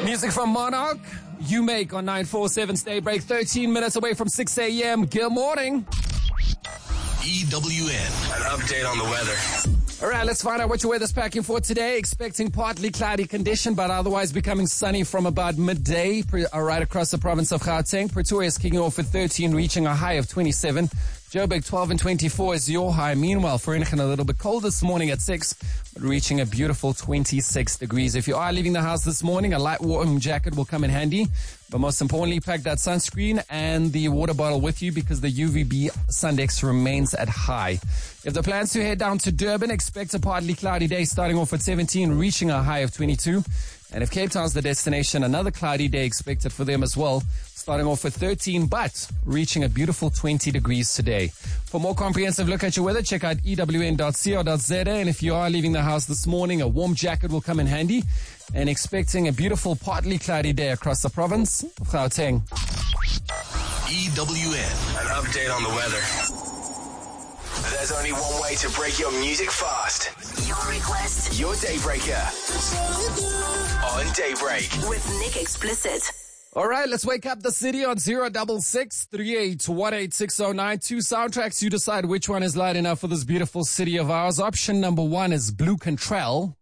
Music from Monarch, You Make on 947 Stay Break, 13 minutes away from 6 a.m. Good morning. EWN. An update on the weather. All right, let's find out what your weather's packing for today. Expecting partly cloudy condition, but otherwise becoming sunny from about midday right across the province of Gauteng. Pretoria is kicking off at 13, reaching a high of 27. Joburg 12 and 24 is your high. Meanwhile, Vereeniging a little bit cold this morning at 6, but reaching a beautiful 26 degrees. If you are leaving the house this morning, a light warm jacket will come in handy. But most importantly, pack that sunscreen and the water bottle with you because the UVB Sundex remains at high. If the plans to head down to Durban, expect a partly cloudy day starting off at 17, reaching a high of 22. And if Cape Town's the destination, another cloudy day expected for them as well, starting off at 13, but reaching a beautiful 20 degrees today. For more comprehensive look at your weather, check out ewn.co.za. And if you are leaving the house this morning, a warm jacket will come in handy. And expecting a beautiful partly cloudy day across the province of Gauteng. EWN. An update on the weather. There's only one way to break your music fast. Your request. Your Daybreaker. On Daybreak. With Nick Explicit. All right, let's wake up the city on 066 3818 Two soundtracks. You decide which one is light enough for this beautiful city of ours. Option number 1 is Blue Control.